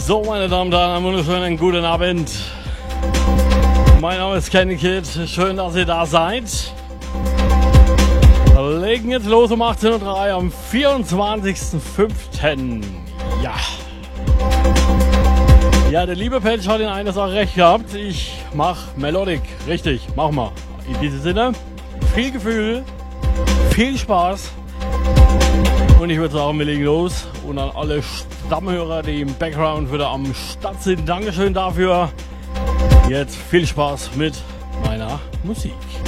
So, meine Damen und Herren, einen wunderschönen guten Abend. Mein Name ist Kenny Kid. Schön, dass ihr da seid. Wir legen jetzt los um 18:03 Uhr am 24.05. Ja. Ja, der liebe Patch hat in einer Sache recht gehabt. Ich mach Melodic. Richtig, mach mal. In diesem Sinne, viel Gefühl, viel Spaß. Und ich würde sagen, wir legen los. Und an alle Stammhörer, die im Background wieder am Start sind, Dankeschön dafür. Jetzt viel Spaß mit meiner Musik.